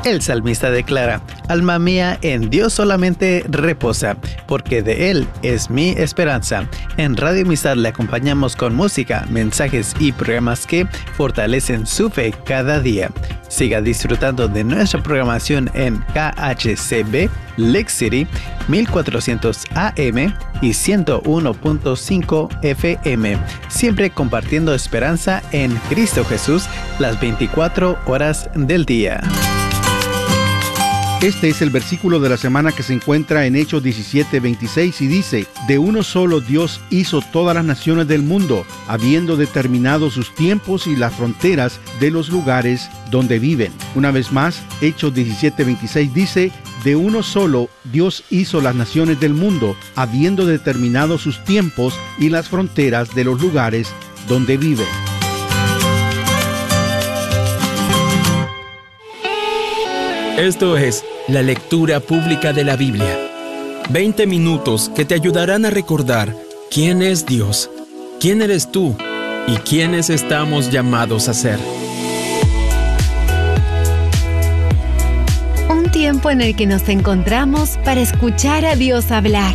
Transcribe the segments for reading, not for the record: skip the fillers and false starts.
El salmista declara: alma mía, en Dios solamente reposa, porque de Él es mi esperanza. En Radio Amistad le acompañamos con música, mensajes y programas que fortalecen su fe cada día. Siga disfrutando de nuestra programación en KHCB, Lake City, 1400 AM y 101.5 FM. Siempre compartiendo esperanza en Cristo Jesús las 24 horas del día. Este es el versículo de la semana que se encuentra en Hechos 17:26 y dice: de uno solo Dios hizo todas las naciones del mundo, habiendo determinado sus tiempos y las fronteras de los lugares donde viven. Una vez más, Hechos 17:26 dice: de uno solo Dios hizo las naciones del mundo, habiendo determinado sus tiempos y las fronteras de los lugares donde viven. Esto es la lectura pública de la Biblia. 20 minutos que te ayudarán a recordar quién es Dios, quién eres tú y quiénes estamos llamados a ser. Un tiempo en el que nos encontramos para escuchar a Dios hablar.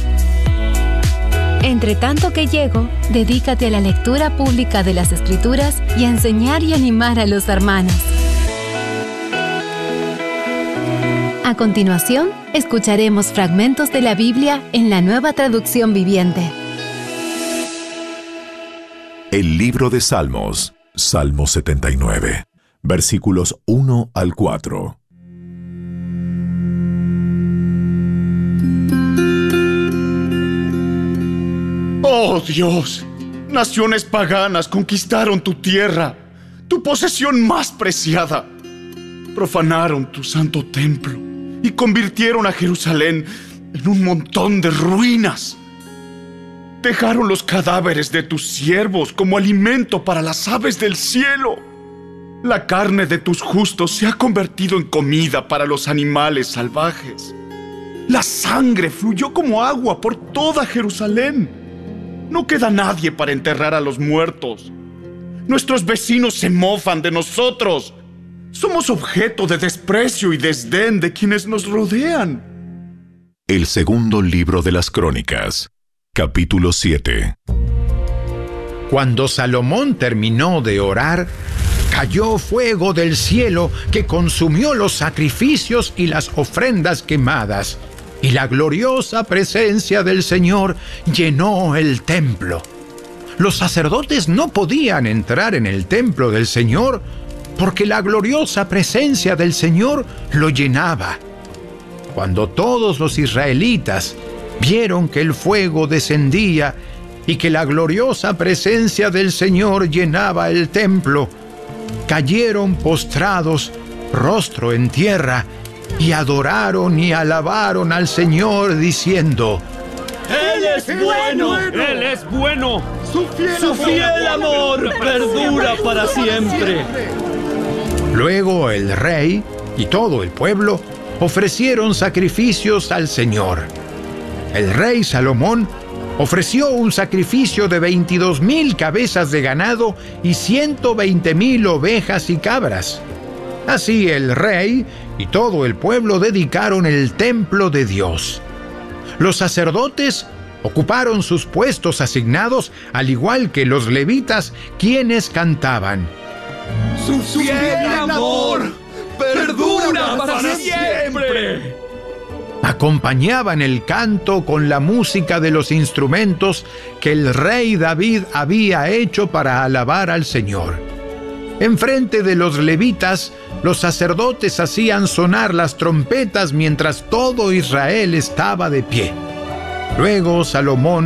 Entre tanto que llego, dedícate a la lectura pública de las Escrituras y a enseñar y animar a los hermanos. A continuación, escucharemos fragmentos de la Biblia en la Nueva Traducción Viviente. El libro de Salmos, Salmo 79, versículos 1 al 4. ¡Oh Dios! Naciones paganas conquistaron tu tierra, tu posesión más preciada. Profanaron tu santo templo y convirtieron a Jerusalén en un montón de ruinas. Dejaron los cadáveres de tus siervos como alimento para las aves del cielo. La carne de tus justos se ha convertido en comida para los animales salvajes. La sangre fluyó como agua por toda Jerusalén. No queda nadie para enterrar a los muertos. Nuestros vecinos se mofan de nosotros. Somos objeto de desprecio y desdén de quienes nos rodean. El segundo libro de las Crónicas, capítulo 7. Cuando Salomón terminó de orar, cayó fuego del cielo que consumió los sacrificios y las ofrendas quemadas, y la gloriosa presencia del Señor llenó el templo. Los sacerdotes no podían entrar en el templo del Señor porque la gloriosa presencia del Señor lo llenaba. Cuando todos los israelitas vieron que el fuego descendía y que la gloriosa presencia del Señor llenaba el templo, cayeron postrados, rostro en tierra, y adoraron y alabaron al Señor diciendo: ¡Él es bueno! ¡Él es bueno! ¡Su fiel amor perdura para siempre! Luego el rey y todo el pueblo ofrecieron sacrificios al Señor. El rey Salomón ofreció un sacrificio de 22,000 cabezas de ganado y 120,000 ovejas y cabras. Así el rey y todo el pueblo dedicaron el templo de Dios. Los sacerdotes ocuparon sus puestos asignados, al igual que los levitas, quienes cantaban: ¡Su fiel amor perdura para siempre! Acompañaban el canto con la música de los instrumentos que el rey David había hecho para alabar al Señor. Enfrente de los levitas, los sacerdotes hacían sonar las trompetas mientras todo Israel estaba de pie. Luego Salomón